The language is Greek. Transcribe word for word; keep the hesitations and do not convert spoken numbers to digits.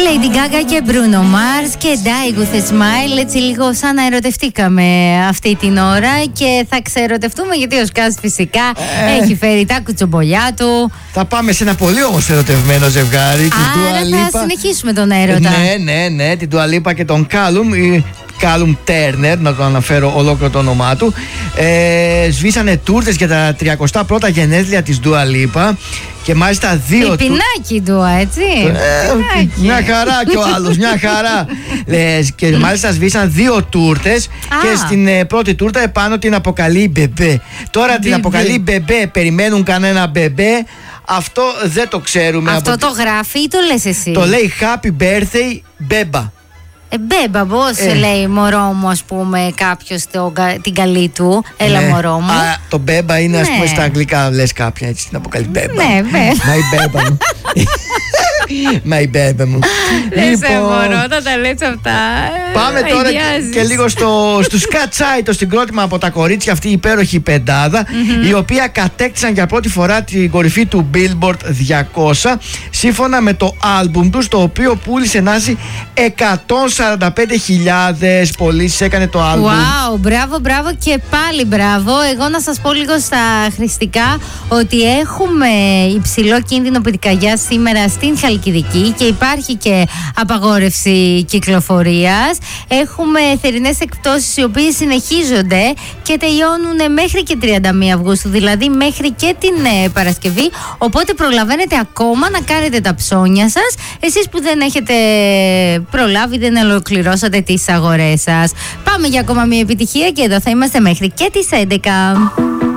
Lady Gaga και Bruno Mars και Die With A Smile. Έτσι λίγο σαν να ερωτευτήκαμε αυτή την ώρα. Και θα ξερωτευτούμε γιατί ο Σκάς φυσικά ε. έχει φέρει τα κουτσομπολιά του. Θα πάμε σε ένα πολύ όμως ερωτευμένο ζευγάρι. Άρα θα συνεχίσουμε τον έρωτα. Ναι, ναι, ναι, την Dua Lipa και τον Callum. Callum Turner, να το αναφέρω ολόκληρο το όνομά του. ε, Σβήσανε τούρτες για τα τριακοστά πρώτα γενέθλια της Dua Lipa. Και μάλιστα δύο του... Πινάκι Dua, έτσι. ε, Μια χαρά και ο άλλος, μια χαρά. ε, Και μάλιστα σβήσαν δύο τούρτες. Και στην ε, πρώτη τούρτα επάνω την αποκαλεί μπεμπέ. Τώρα μπεμπέ. Την αποκαλεί μπεμπέ. Περιμένουν κανένα μπεμπέ? Αυτό δεν το ξέρουμε. Αυτό από... το γράφει ή το λες εσύ? Το λέει Happy Birthday Μπέμπα. Ε, μπέμπα, πώς ε. λέει μωρό μου, ας πούμε, κάποιος το, την καλή του. Έλα, ναι. Μωρό μου. Α, το μπέμπα είναι, ναι. Ας πούμε, στα αγγλικά λες κάποια έτσι την αποκαλεί μπέμπα. Ναι, μπέμπα. Μα η μπέμπα μου. Μα η μπέμπα μου. Λες λοιπόν, ε, μωρό, θα τα λες αυτά. Πάμε τώρα και, και λίγο στο, στο σκατσάι το συγκρότημα από τα κορίτσια, αυτή η υπέροχη πεντάδα, mm-hmm. η οποία κατέκτησαν για πρώτη φορά την κορυφή του Billboard διακόσια, σύμφωνα με το άλμπουμ τους, το οποίο πούλησε νάση εκατόν σαράντα πέντε χιλιάδες πωλήσεις έκανε το άλμπουμ. Wow, μπράβο, μπράβο και πάλι μπράβο. Εγώ να σας πω λίγο στα χρηστικά ότι έχουμε υψηλό κίνδυνο πυρκαγιάς σήμερα στην Χαλκιδική και υπάρχει και απαγόρευση κυκλοφορίας. Έχουμε θερινές εκπτώσεις οι οποίες συνεχίζονται και τελειώνουν μέχρι και τριάντα μία Αυγούστου, δηλαδή μέχρι και την ε, Παρασκευή. Οπότε προλαβαίνετε ακόμα να κάνετε τα ψώνια σας. Εσείς που δεν έχετε προλάβει, δεν ολοκληρώσατε τις αγορές σας. Πάμε για ακόμα μία επιτυχία και εδώ θα είμαστε μέχρι και τις έντεκα.